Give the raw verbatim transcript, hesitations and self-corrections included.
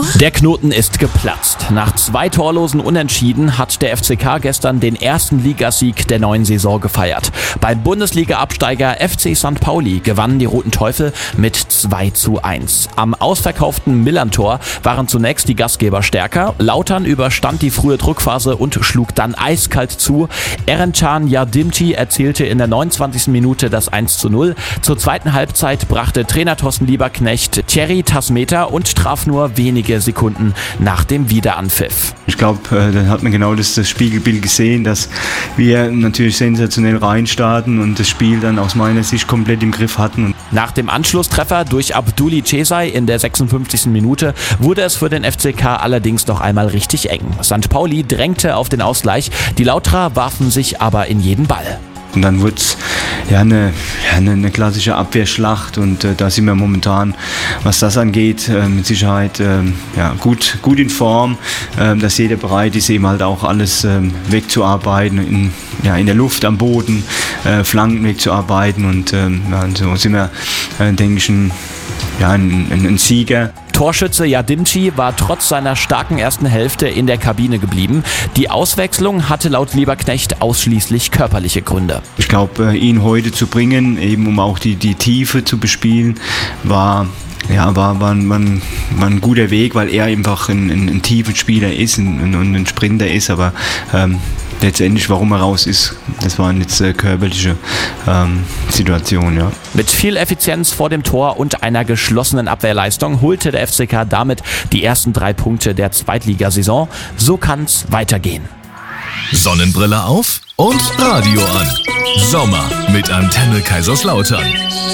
Der Knoten ist geplatzt. Nach zwei torlosen Unentschieden hat der F C K gestern den ersten Ligasieg der neuen Saison gefeiert. Beim Bundesliga-Absteiger F C Sankt Pauli gewannen die Roten Teufel mit zwei zu eins. Am ausverkauften Millerntor waren zunächst die Gastgeber stärker. Lautern überstand die frühe Druckphase und schlug dann eiskalt zu. Erencan Yardimci erzielte in der neunundzwanzigsten Minute das eins zu null. Zur zweiten Halbzeit brachte Trainer Thorsten Lieberknecht Thierry Tasmeta und traf nur wenige Sekunden nach dem Wiederanpfiff. Ich glaube, dann hat man genau das, das Spiegelbild gesehen, dass wir natürlich sensationell reinstarten und das Spiel dann aus meiner Sicht komplett im Griff hatten. Nach dem Anschlusstreffer durch Abduli Cesay in der sechsundfünfzigsten Minute wurde es für den F C K allerdings noch einmal richtig eng. Sankt Pauli drängte auf den Ausgleich, die Lauterer warfen sich aber in jeden Ball. Und dann wurde es ja, eine, ja, eine, eine klassische Abwehrschlacht und äh, da sind wir momentan, was das angeht, äh, mit Sicherheit äh, ja, gut, gut in Form, äh, dass jeder bereit ist, eben halt auch alles äh, wegzuarbeiten, in, ja, in der Luft, am Boden, äh, Flanken wegzuarbeiten und äh, ja, so sind wir, äh, denke ich, ein, ja, ein, ein, ein Sieger. Torschütze Yardimci war trotz seiner starken ersten Hälfte in der Kabine geblieben. Die Auswechslung hatte laut Lieberknecht ausschließlich körperliche Gründe. Ich glaube, ihn heute zu bringen, eben um auch die, die Tiefe zu bespielen, war Ja, war, war, war, ein, war ein guter Weg, weil er einfach ein, ein, ein tiefen Spieler ist und ein, ein Sprinter ist, aber ähm, letztendlich, warum er raus ist, das waren jetzt äh, körperliche ähm, Situationen. Ja. Mit viel Effizienz vor dem Tor und einer geschlossenen Abwehrleistung holte der F C K damit die ersten drei Punkte der Zweitligasaison. So kann's weitergehen. Sonnenbrille auf und Radio an. Sommer mit Antenne Kaiserslautern.